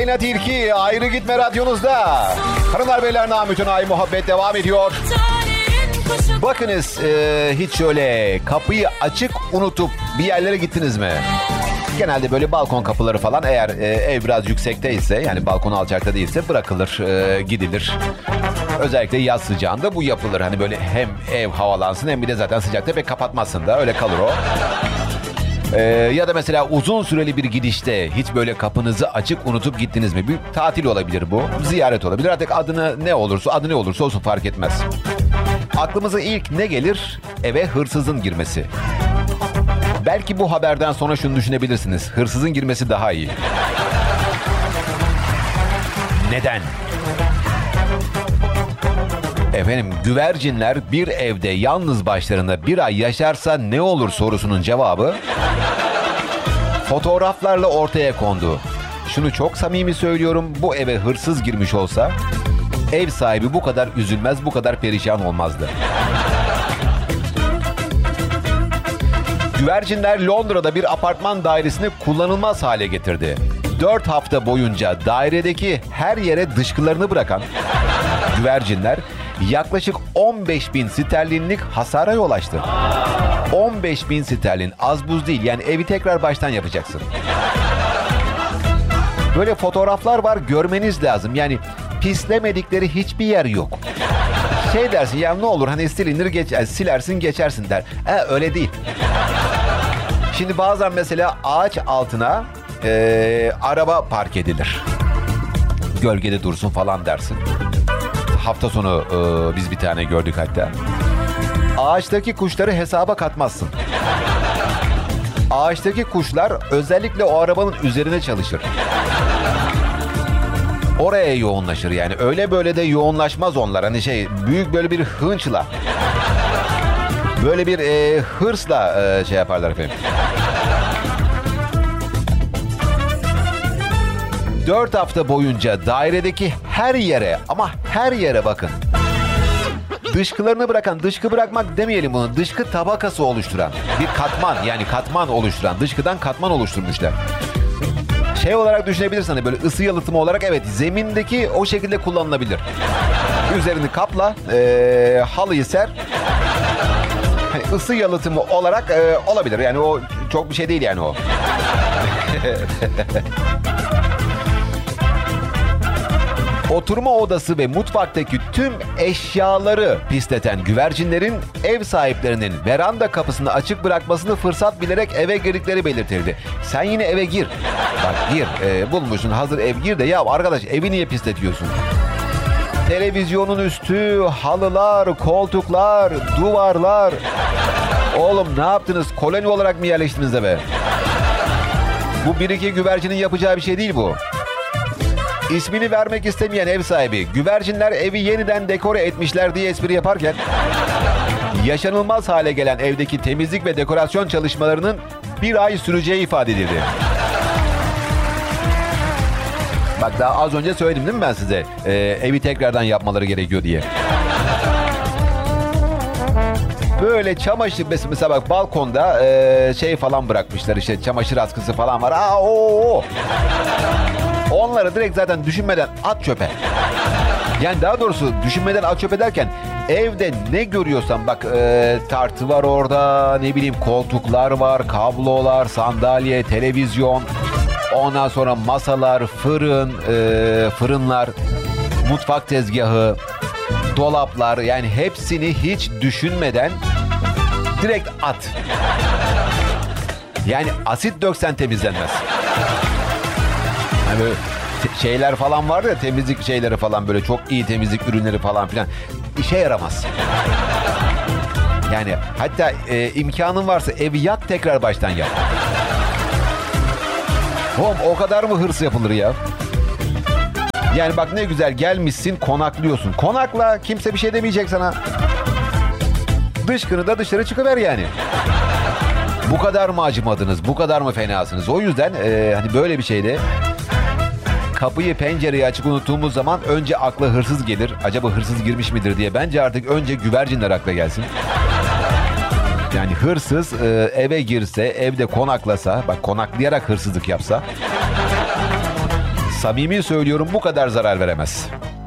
Aleyna Tilki ayrı gitme radyonuzda. Hanımlar beyler, namütün ay muhabbet devam ediyor. Bakınız, hiç şöyle kapıyı açık unutup bir yerlere gittiniz mi? Genelde böyle balkon kapıları falan, eğer ev biraz yüksekteyse, yani balkon alçakta değilse bırakılır, gidilir. Özellikle yaz sıcağında bu yapılır. Hani böyle hem ev havalansın hem bir de zaten sıcakta pek kapatmazsın da öyle kalır o. Ya da mesela uzun süreli bir gidişte hiç böyle kapınızı açık unutup gittiniz mi? Bir tatil olabilir bu, ziyaret olabilir. Artık adı ne olursa olsun fark etmez. Aklımıza ilk ne gelir? Eve hırsızın girmesi. Belki bu haberden sonra şunu düşünebilirsiniz. Hırsızın girmesi daha iyi. Neden? Efendim, güvercinler bir evde yalnız başlarına bir ay yaşarsa ne olur sorusunun cevabı fotoğraflarla ortaya kondu. Şunu çok samimi söylüyorum, bu eve hırsız girmiş olsa ev sahibi bu kadar üzülmez, bu kadar perişan olmazdı. Güvercinler Londra'da bir apartman dairesini kullanılmaz hale getirdi. 4 hafta boyunca dairedeki her yere dışkılarını bırakan güvercinler yaklaşık 15.000 sterlinlik hasara yol açtı. 15.000 sterlin az buz değil, yani evi tekrar baştan yapacaksın. Böyle fotoğraflar var, görmeniz lazım. Yani pislemedikleri hiçbir yer yok. Şey dersin ya, ne olur hani silinir silersin geçersin der. Öyle değil. Şimdi bazen mesela ağaç altına araba park edilir. Gölgede dursun falan dersin. Hafta sonu biz bir tane gördük hatta. Ağaçtaki kuşları hesaba katmazsın. Ağaçtaki kuşlar özellikle o arabanın üzerine çalışır. Oraya yoğunlaşır yani. Öyle böyle de yoğunlaşmaz onlar. Hani büyük böyle bir hınçla, böyle bir hırsla şey yaparlar efendim. 4 hafta boyunca dairedeki her yere, ama her yere bakın, dışkılarını bırakan, dışkı bırakmak demeyelim bunu, dışkı tabakası oluşturan bir katman, yani katman oluşturan, dışkıdan katman oluşturmuşlar. Şey olarak düşünebilirsin, hani böyle ısı yalıtımı olarak, evet, zemindeki o şekilde kullanılabilir. Üzerini kapla, halıyı ser. Hani ısı yalıtımı olarak olabilir. Yani o çok bir şey değil yani o. Oturma odası ve mutfaktaki tüm eşyaları pisleten güvercinlerin ev sahiplerinin veranda kapısını açık bırakmasını fırsat bilerek eve girdikleri belirtildi. Sen yine eve gir. Bak gir. Bulmuşsun hazır ev, gir de ya arkadaş, evi niye pisletiyorsun? Televizyonun üstü, halılar, koltuklar, duvarlar. Oğlum ne yaptınız? Koloni olarak mı yerleştiniz eve? Bu bir iki güvercinin yapacağı bir şey değil bu. İsmini vermek istemeyen ev sahibi, güvercinler evi yeniden dekore etmişler diye espri yaparken yaşanılmaz hale gelen evdeki temizlik ve dekorasyon çalışmalarının bir ay süreceği ifade edildi. Bak daha az önce söyledim değil mi ben size? Evi tekrardan yapmaları gerekiyor diye. Böyle çamaşır, mesela bak balkonda şey falan bırakmışlar, işte çamaşır askısı falan var. Onları direkt zaten düşünmeden at çöpe. Yani daha doğrusu düşünmeden at çöpe derken, evde ne görüyorsan bak, tartı var orada, ne bileyim koltuklar var, kablolar, sandalye, televizyon, ondan sonra masalar, fırınlar, mutfak tezgahı, dolaplar, yani hepsini hiç düşünmeden direkt at. Yani asit döksen temizlenmez. Hani böyle şeyler falan vardı ya, temizlik şeyleri falan, böyle çok iyi temizlik ürünleri falan filan. İşe yaramaz. Yani hatta imkanın varsa evi yak, tekrar baştan yap. Oğlum o kadar mı hırs yapılır ya? Yani bak ne güzel gelmişsin, konaklıyorsun. Konakla, kimse bir şey demeyecek sana. Dışkını da dışarı çıkıver yani. Bu kadar mı acımadınız? Bu kadar mı fenasınız? O yüzden hani böyle bir şeyde kapıyı, pencereyi açık unuttuğumuz zaman önce akla hırsız gelir. Acaba hırsız girmiş midir diye. Bence artık önce güvercinler akla gelsin. Yani hırsız eve girse, evde konaklasa, bak konaklayarak hırsızlık yapsa, Samimi söylüyorum, bu kadar zarar veremez.